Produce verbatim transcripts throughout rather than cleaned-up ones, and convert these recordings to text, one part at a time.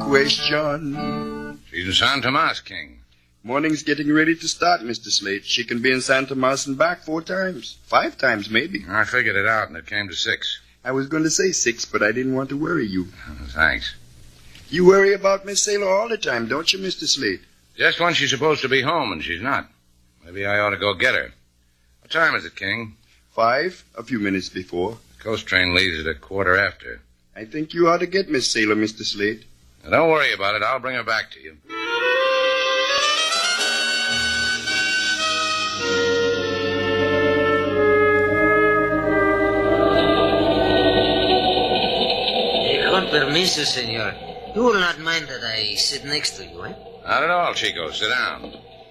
question. She's in San Tomas, King. Morning's getting ready to start, Mister Slate. She can be in San Tomas and back four times. Five times, maybe. I figured it out, and it came to six. I was going to say six, but I didn't want to worry you. Oh, thanks. You worry about Miss Sailor all the time, don't you, Mister Slate? Just when she's supposed to be home, and she's not. Maybe I ought to go get her. What time is it, King? Five, a few minutes before. The coast train leaves at a quarter after. I think you ought to get Miss Sailor, Mister Slate. Now, don't worry about it. I'll bring her back to you. Con permiso, senor. You will not mind that I sit next to you, eh? Not at all, Chico. Sit down.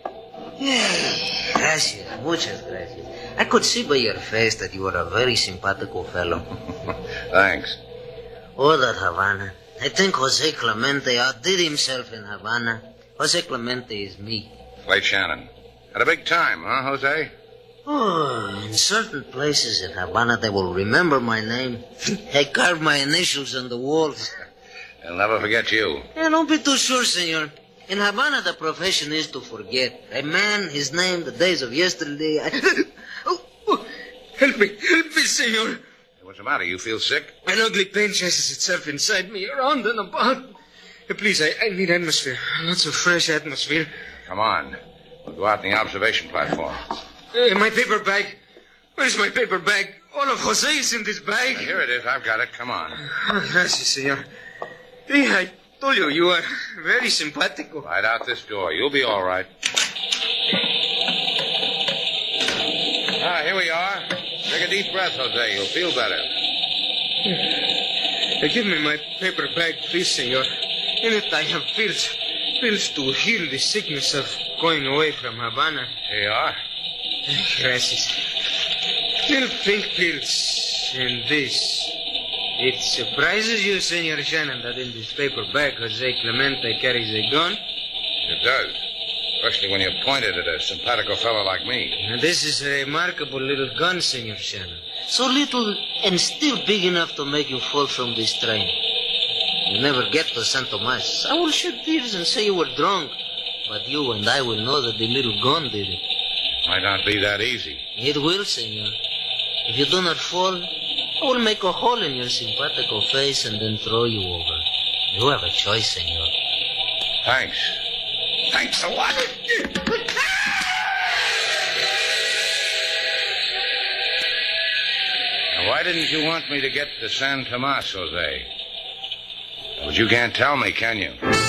Gracias, muchas gracias. I could see by your face that you are a very simpatico fellow. Thanks. Oh, that Havana. I think Jose Clemente outdid himself in Havana. Jose Clemente is me. Slate Shannon. Had a big time, huh, Jose? Oh, in certain places in Havana, they will remember my name. I carved my initials on the walls. They'll never forget you. Yeah, don't be too sure, senor. In Havana, the profession is to forget. A man, his name, the days of yesterday. I... oh, oh, help me, help me, senor. Hey, what's the matter? You feel sick? An ugly pain chases itself inside me, around and about. Hey, please, I, I need atmosphere. Lots of fresh atmosphere. Come on. We'll go out on the observation platform. Hey, my paper bag. Where's my paper bag? All of Jose's in this bag. Here it is. I've got it. Come on. Oh, gracias, senor. Hey, I told you, you are very simpatico. Right out this door. You'll be all right. Ah, here we are. Take a deep breath, Jose. You'll feel better. Hey, give me my paper bag, please, senor. In it I have pills. Pills to heal the sickness of going away from Havana. Here you are. Gracias. Little pink pills. And this. It surprises you, Senor Shannon, that in this paper bag Jose Clemente carries a gun? It does. Especially when you point it at a simpatico fellow like me. And this is a remarkable little gun, Senor Shannon. So little and still big enough to make you fall from this train. You never get to San Tomas. I will shed tears and say you were drunk. But you and I will know that the little gun did it. Might not be that easy. It will, senor. If you do not fall, I will make a hole in your simpatico face and then throw you over. You have a choice, senor. Thanks. Thanks a lot. Now, why didn't you want me to get to San Tomas, Jose? But you can't tell me, can you?